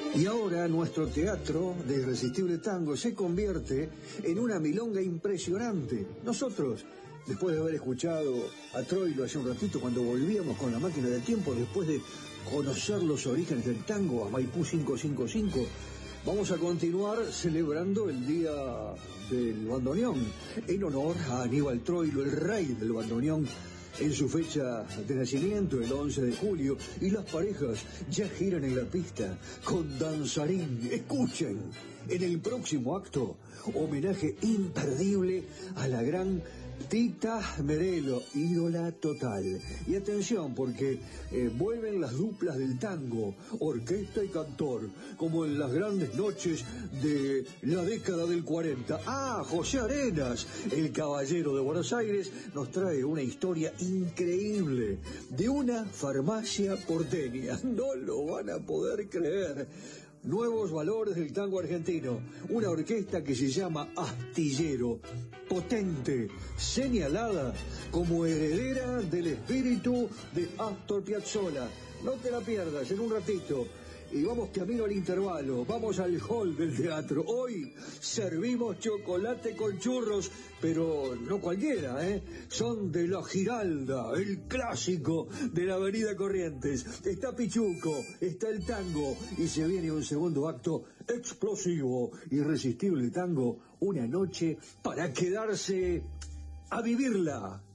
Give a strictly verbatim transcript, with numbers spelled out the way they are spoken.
Y ahora nuestro teatro de Irresistible Tango se convierte en una milonga impresionante. Nosotros, después de haber escuchado a Troilo hace un ratito cuando volvíamos con la máquina del tiempo, después de conocer los orígenes del tango a Maipú quinientos cincuenta y cinco, vamos a continuar celebrando el Día del Bandoneón en honor a Aníbal Troilo, el rey del bandoneón, en su fecha de nacimiento, el once de julio, y las parejas ya giran en la pista con danzarín. Escuchen, en el próximo acto, homenaje imperdible a la gran Tita Merelo, ídola total. Y atención, porque eh, vuelven las duplas del tango, orquesta y cantor, como en las grandes noches de la década del cuarenta. Ah, José Arenas, el caballero de Buenos Aires, nos trae una historia increíble de una farmacia porteña. No lo van a poder creer. Nuevos valores del tango argentino, una orquesta que se llama Astillero, potente, señalada como heredera del espíritu de Astor Piazzolla. No te la pierdas, en un ratito. Y vamos camino al intervalo, vamos al hall del teatro. Hoy servimos chocolate con churros, pero no cualquiera, ¿eh? Son de la Giralda, el clásico de la avenida Corrientes. Está Pichuco, está el tango, y se viene un segundo acto explosivo, Irresistible Tango, una noche para quedarse a vivirla.